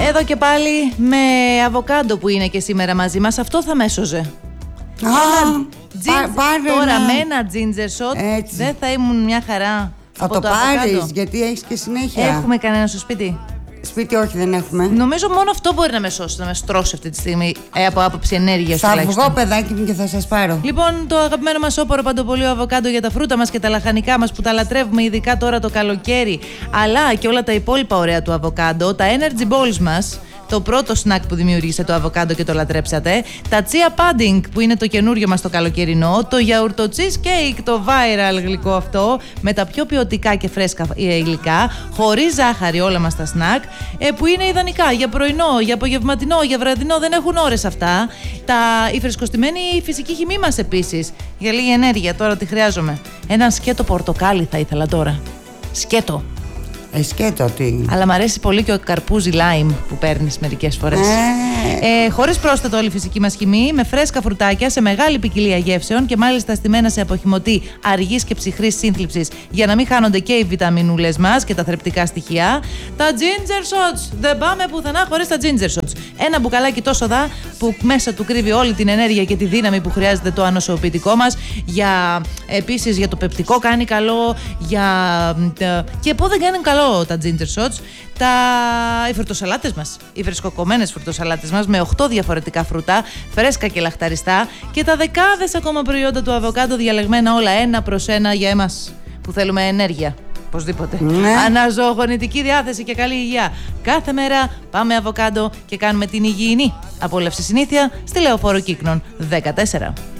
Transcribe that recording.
Εδώ και πάλι με αβοκάντο που είναι και σήμερα μαζί μας. Αυτό θα με έσωζε. Τώρα με ένα ginger shot δεν θα ήμουν μια χαρά? Θα το πάρεις, γιατί έχεις και συνέχεια. Έχουμε κανένα στο σπίτι? Σπίτι όχι, δεν έχουμε. Νομίζω μόνο αυτό μπορεί να με σώσει, να με στρώσει αυτή τη στιγμή από άποψη ενέργειας. Θα βγω, παιδάκι μου, και θα σας πάρω. Λοιπόν, το αγαπημένο μας όπορο παντοπολείο αβοκάντο για τα φρούτα μας και τα λαχανικά μας που τα λατρεύουμε, ειδικά τώρα το καλοκαίρι, αλλά και όλα τα υπόλοιπα ωραία του αβοκάντο, τα energy balls μας. Το πρώτο snack που δημιουργήσε το αβοκάντο και το λατρέψατε. Τα chia pudding που είναι το καινούριο μας το καλοκαιρινό. Το γιαουρτο cheesecake, το viral γλυκό αυτό, με τα πιο ποιοτικά και φρέσκα υλικά, χωρίς ζάχαρη όλα μας τα snack, που είναι ιδανικά για πρωινό, για απογευματινό, για βραδινό, δεν έχουν ώρες αυτά. Η φρεσκοστημένη φυσική χυμή μας επίσης, για λίγη ενέργεια, τώρα τι χρειάζομαι. Ένα σκέτο πορτοκάλι θα ήθελα τώρα. Σκέτο. Σκέτο τι. Αλλά μ' αρέσει πολύ και ο καρπούζι lime που παίρνεις μερικές φορές. Χωρίς πρόσθετο όλη η φυσική μας χυμή, με φρέσκα φρουτάκια σε μεγάλη ποικιλία γεύσεων και μάλιστα στημένα σε αποχυμωτή αργής και ψυχρής σύνθλιψης για να μην χάνονται και οι βιταμινούλες μας και τα θρεπτικά στοιχεία. Τα ginger shots. Δεν πάμε πουθενά χωρίς τα ginger shots. Ένα μπουκαλάκι τόσο δα που μέσα του κρύβει όλη την ενέργεια και τη δύναμη που χρειάζεται το ανοσοποιητικό μας. Επίσης για το πεπτικό κάνει καλό. Και πού δεν κάνει καλό τα ginger shots, οι φρουτοσαλάτες μας, οι φρεσκοκομμένες φρουτοσαλάτες μας με 8 διαφορετικά φρούτα, φρέσκα και λαχταριστά, και τα δεκάδες ακόμα προϊόντα του αβοκάντο διαλεγμένα όλα ένα προς ένα για εμάς που θέλουμε ενέργεια. Οπωσδήποτε. Αναζωογονητική διάθεση και καλή υγεία. Κάθε μέρα πάμε αβοκάντο και κάνουμε την υγιεινή απόλαυση συνήθεια στη Λεωφόρο Κύκνων 14.